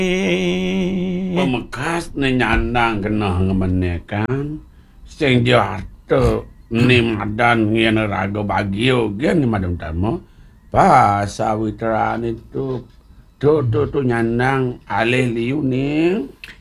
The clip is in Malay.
Pemekas ni nyandang kena ngemenekan sing jatuh ni madan ngene raga bagio gen ni madam tamo pas sawitran itu tu nyandang alih liu ni